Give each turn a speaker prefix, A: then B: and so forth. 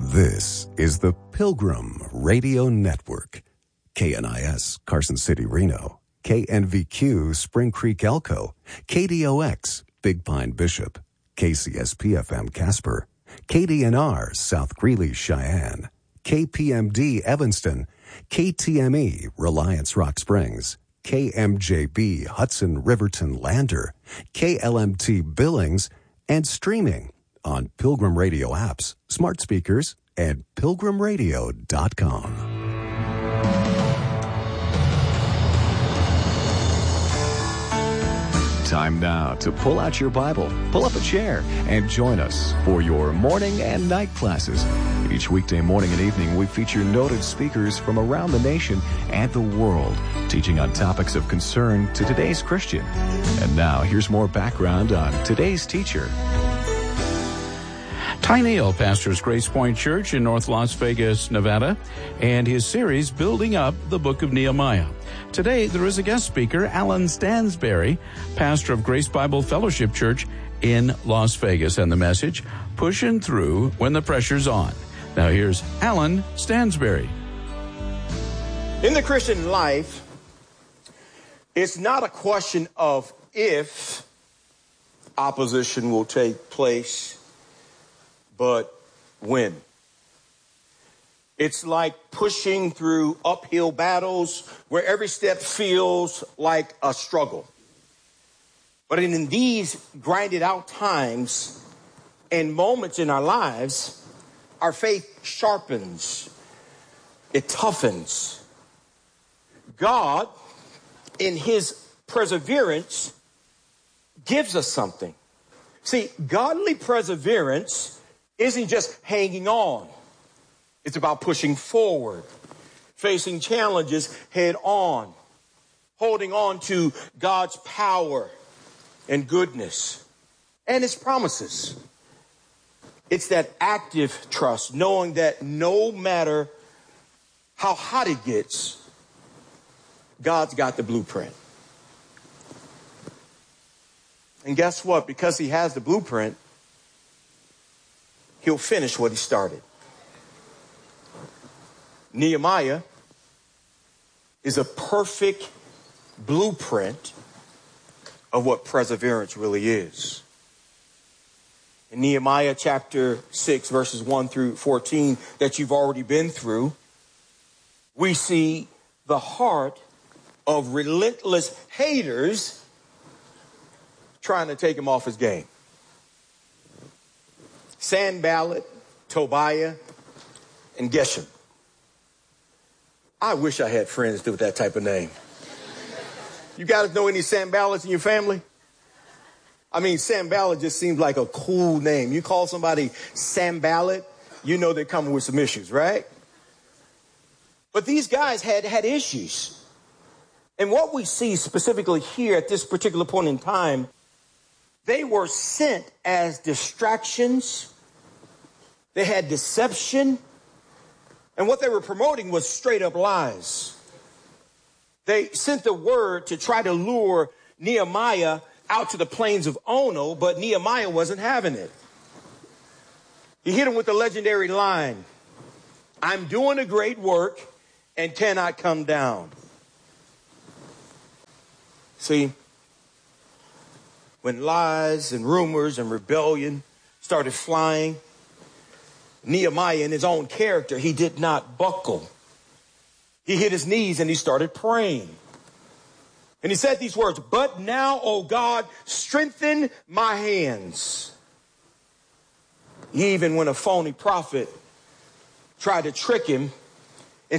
A: This is the Pilgrim Radio Network. KNIS, Carson City, Reno. KNVQ, Spring Creek, Elko. KDOX, Big Pine, Bishop. KCSP-FM, Casper. KDNR, South Greeley, Cheyenne. KPMD, Evanston. KTME, Reliance, Rock Springs. KMJB, Hudson, Riverton, Lander. KLMT, Billings. And streaming on Pilgrim Radio apps, smart speakers, and pilgrimradio.com. Time now to pull out your Bible, pull up a chair, and join us for your morning and night classes. Each weekday morning and evening, we feature noted speakers from around the nation and the world, teaching on topics of concern to today's Christian. And now, here's more background on today's teacher.
B: Ty Neal pastors Grace Point Church in North Las Vegas, Nevada, and his series, Building Up the Book of Nehemiah. Today, there is a guest speaker, Alan Stansberry, pastor of Grace Bible Fellowship Church in Las Vegas, and the message, Pushing Through When the Pressure's On. Now here's Alan Stansberry.
C: In the Christian life, it's not a question of if opposition will take place, but when. It's like pushing through uphill battles where every step feels like a struggle. But in these grinded out times and moments in our lives, our faith sharpens. It toughens. God, in his perseverance, gives us something. See, godly perseverance isn't just hanging on. It's about pushing forward, facing challenges head on, holding on to God's power and goodness and his promises. It's that active trust, knowing that no matter how hot it gets, God's got the blueprint. And guess what? Because he has the blueprint, he'll finish what he started. Nehemiah is a perfect blueprint of what perseverance really is. In Nehemiah chapter 6, verses 1 through 14 that you've already been through, we see the heart of relentless haters trying to take him off his game. Sanballat, Tobiah, and Geshem. I wish I had friends with that type of name. You guys know any Sanballats in your family? I mean, Sanballat just seems like a cool name. You call somebody Sanballat, you know they're coming with some issues, right? But these guys had issues. And what we see specifically here at this particular point in time, they were sent as distractions. They had deception. And what they were promoting was straight up lies. They sent the word to try to lure Nehemiah out to the plains of Ono, but Nehemiah wasn't having it. He hit him with the legendary line, I'm doing a great work and cannot come down. See, when lies and rumors and rebellion started flying, Nehemiah, in his own character, he did not buckle. He hit his knees and he started praying. And he said these words, but now, O God, strengthen my hands. Even when a phony prophet tried to trick him